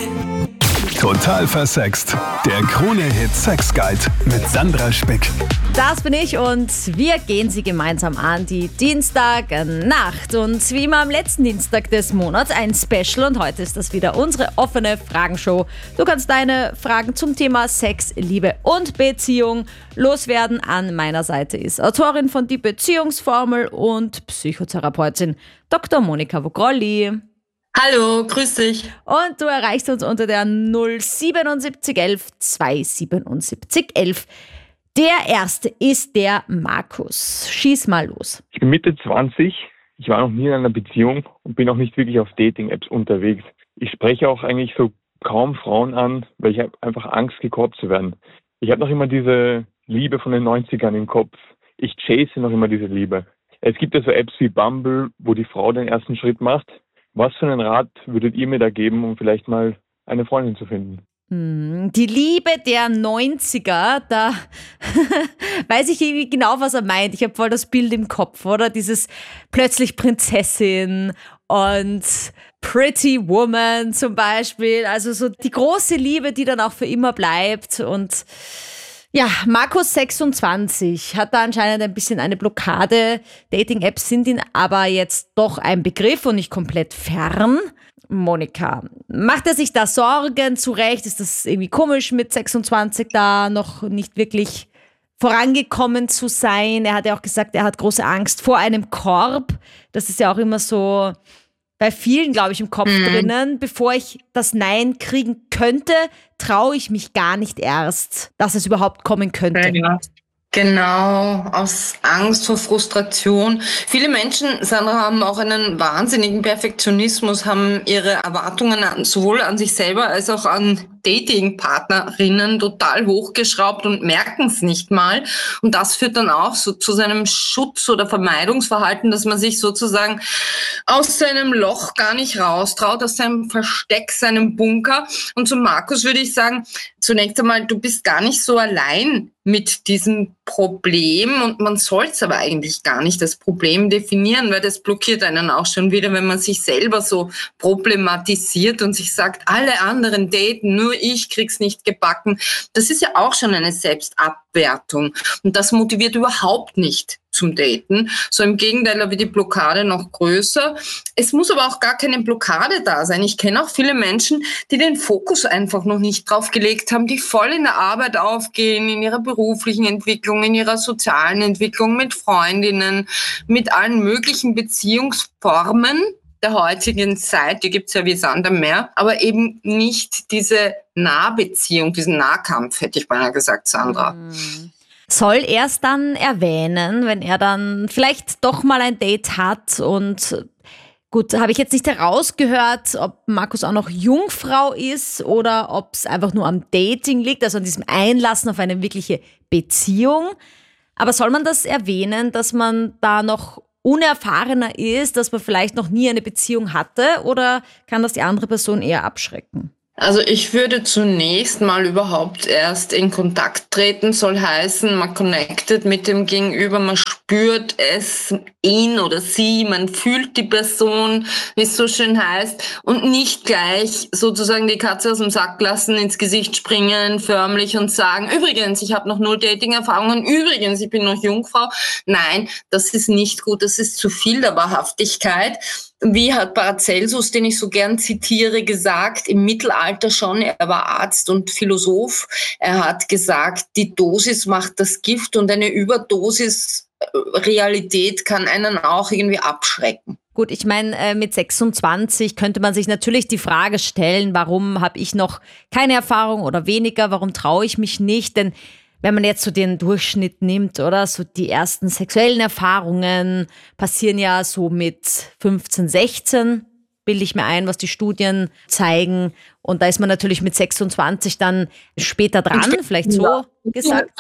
Total versext. Der Krone-Hit Sex Guide mit Sandra Spick. Das bin ich und wir gehen sie gemeinsam an, die Dienstagnacht. Und wie immer am letzten Dienstag des Monats ein Special und heute ist das wieder unsere offene Fragenshow. Du kannst deine Fragen zum Thema Sex, Liebe und Beziehung loswerden. An meiner Seite ist Autorin von Die Beziehungsformel und Psychotherapeutin Dr. Monika Vogrolli. Hallo, grüß dich. Und du erreichst uns unter der 07711 277 11. Der erste ist der Markus. Schieß mal los. Ich bin Mitte 20, ich war noch nie in einer Beziehung und bin auch nicht wirklich auf Dating-Apps unterwegs. Ich spreche auch eigentlich so kaum Frauen an, weil ich habe einfach Angst, gekorbt zu werden. Ich habe noch immer diese Liebe von den 90ern im Kopf. Ich chase noch immer diese Liebe. Es gibt ja so Apps wie Bumble, wo die Frau den ersten Schritt macht. Was für einen Rat würdet ihr mir da geben, um vielleicht mal eine Freundin zu finden? Die Liebe der 90er, da weiß ich irgendwie genau, was er meint. Ich habe voll das Bild im Kopf, oder? Dieses plötzlich Prinzessin und Pretty Woman zum Beispiel. Also so die große Liebe, die dann auch für immer bleibt. Und ja, Markus 26 hat da anscheinend ein bisschen eine Blockade. Dating-Apps sind ihm aber jetzt doch ein Begriff und nicht komplett fern. Monika, macht er sich da Sorgen zurecht? Ist das irgendwie komisch mit 26 da noch nicht wirklich vorangekommen zu sein? Er hat ja auch gesagt, er hat große Angst vor einem Korb. Das ist ja auch immer so bei vielen, glaube ich, im Kopf drinnen. Bevor ich das Nein kriegen könnte, traue ich mich gar nicht erst, dass es überhaupt kommen könnte. Ja. Genau, aus Angst vor Frustration. Viele Menschen, Sandra, haben auch einen wahnsinnigen Perfektionismus, haben ihre Erwartungen sowohl an sich selber als auch an Datingpartnerinnen total hochgeschraubt und merken es nicht mal. Und das führt dann auch so zu seinem Schutz- oder Vermeidungsverhalten, dass man sich sozusagen aus seinem Loch gar nicht raustraut, aus seinem Versteck, seinem Bunker. Und zu Markus würde ich sagen, zunächst einmal, du bist gar nicht so allein mit diesem Problem und man soll es aber eigentlich gar nicht das Problem definieren, weil das blockiert einen auch schon wieder, wenn man sich selber so problematisiert und sich sagt, alle anderen daten, nur ich krieg's nicht gebacken. Das ist ja auch schon eine Selbstabwertung und das motiviert überhaupt nicht zum Daten. So im Gegenteil, da wird die Blockade noch größer. Es muss aber auch gar keine Blockade da sein. Ich kenne auch viele Menschen, die den Fokus einfach noch nicht drauf gelegt haben, die voll in der Arbeit aufgehen, in ihrer beruflichen Entwicklung, in ihrer sozialen Entwicklung, mit Freundinnen, mit allen möglichen Beziehungsformen der heutigen Zeit, die gibt's ja wie Sand am Meer, aber eben nicht diese Nahbeziehung, diesen Nahkampf, hätte ich beinahe gesagt, Sandra. Soll er es dann erwähnen, wenn er dann vielleicht doch mal ein Date hat? Und gut, habe ich jetzt nicht herausgehört, ob Markus auch noch Jungfrau ist oder ob es einfach nur am Dating liegt, also an diesem Einlassen auf eine wirkliche Beziehung. Aber soll man das erwähnen, dass man da noch unerfahrener ist, dass man vielleicht noch nie eine Beziehung hatte, oder kann das die andere Person eher abschrecken? Also ich würde zunächst mal überhaupt erst in Kontakt treten, soll heißen, man connectet mit dem Gegenüber, man spürt es, ihn oder sie, man fühlt die Person, wie es so schön heißt, und nicht gleich sozusagen die Katze aus dem Sack lassen, ins Gesicht springen, förmlich und sagen, übrigens, ich habe noch 0 Dating-Erfahrungen, übrigens, ich bin noch Jungfrau. Nein, das ist nicht gut, das ist zu viel der Wahrhaftigkeit. Wie hat Paracelsus, den ich so gern zitiere, gesagt, im Mittelalter schon, er war Arzt und Philosoph, er hat gesagt, die Dosis macht das Gift und eine Überdosis Realität kann einen auch irgendwie abschrecken. Gut, ich meine, mit 26 könnte man sich natürlich die Frage stellen, warum habe ich noch keine Erfahrung oder weniger, warum traue ich mich nicht, denn wenn man jetzt so den Durchschnitt nimmt, oder so die ersten sexuellen Erfahrungen passieren ja so mit 15, 16, bilde ich mir ein, was die Studien zeigen. Und da ist man natürlich mit 26 dann später dran, vielleicht so gesagt.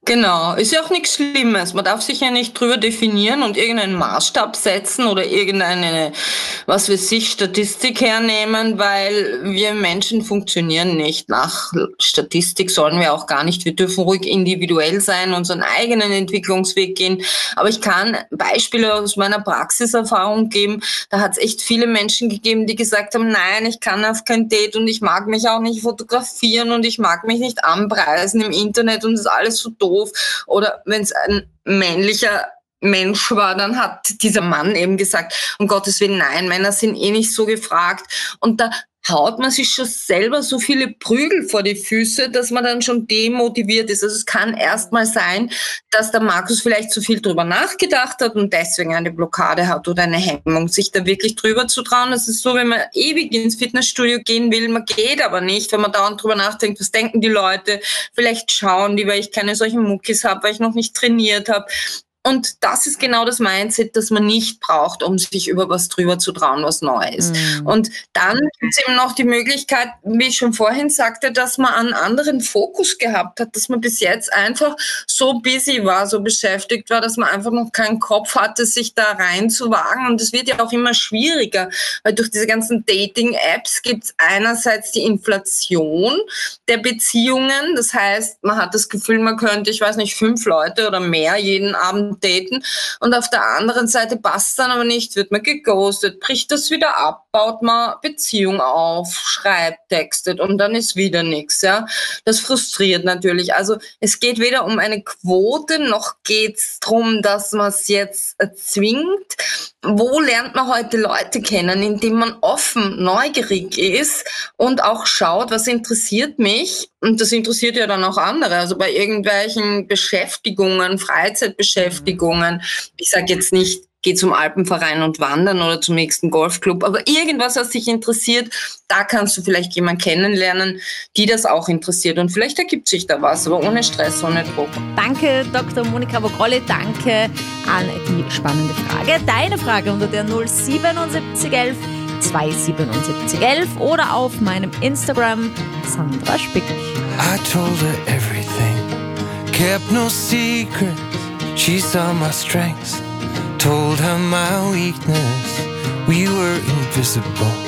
Genau, ist ja auch nichts Schlimmes. Man darf sich ja nicht drüber definieren und irgendeinen Maßstab setzen oder irgendeine, was weiß ich, Statistik hernehmen, weil wir Menschen funktionieren nicht nach Statistik, sollen wir auch gar nicht. Wir dürfen ruhig individuell sein, unseren eigenen Entwicklungsweg gehen. Aber ich kann Beispiele aus meiner Praxiserfahrung geben. Da hat es echt viele Menschen gegeben, die gesagt haben, nein, ich kann auf kein Date und ich mag mich auch nicht fotografieren und ich mag mich nicht anpreisen im Internet und das ist alles so doof. Oder wenn es ein männlicher Mensch war, dann hat dieser Mann eben gesagt, um Gottes Willen, nein, Männer sind eh nicht so gefragt. Und da haut man sich schon selber so viele Prügel vor die Füße, dass man dann schon demotiviert ist. Also es kann erst mal sein, dass der Markus vielleicht zu viel drüber nachgedacht hat und deswegen eine Blockade hat oder eine Hemmung, sich da wirklich drüber zu trauen. Es ist so, wenn man ewig ins Fitnessstudio gehen will, man geht aber nicht, wenn man dauernd drüber nachdenkt, was denken die Leute, vielleicht schauen die, weil ich keine solchen Muckis habe, weil ich noch nicht trainiert habe. Und das ist genau das Mindset, das man nicht braucht, um sich über was drüber zu trauen, was neu ist. Und dann gibt es eben noch die Möglichkeit, wie ich schon vorhin sagte, dass man einen anderen Fokus gehabt hat, dass man bis jetzt einfach so busy war, so beschäftigt war, dass man einfach noch keinen Kopf hatte, sich da reinzuwagen. Und es wird ja auch immer schwieriger, weil durch diese ganzen Dating-Apps gibt es einerseits die Inflation der Beziehungen. Das heißt, man hat das Gefühl, man könnte, ich weiß nicht, 5 Leute oder mehr jeden Abend daten und auf der anderen Seite passt dann aber nicht, wird man geghostet, bricht das wieder ab, baut man Beziehung auf, schreibt, textet und dann ist wieder nichts, ja. Das frustriert natürlich. Also es geht weder um eine Quote, noch geht's drum, dass man es jetzt erzwingt. Wo lernt man heute Leute kennen, indem man offen, neugierig ist und auch schaut, was interessiert mich? Und das interessiert ja dann auch andere. Also bei irgendwelchen Beschäftigungen, Freizeitbeschäftigungen, ich sage jetzt nicht, geh zum Alpenverein und wandern oder zum nächsten Golfclub, aber irgendwas, was dich interessiert, da kannst du vielleicht jemanden kennenlernen, die das auch interessiert. Und vielleicht ergibt sich da was, aber ohne Stress, ohne Druck. Danke, Dr. Monika Vogrolli, danke an die spannende Frage. Deine Frage unter der 07711 27711 oder auf meinem Instagram Sandra Spick. I told her everything, kept no secrets. She saw my strengths, told her my weakness. We were invisible.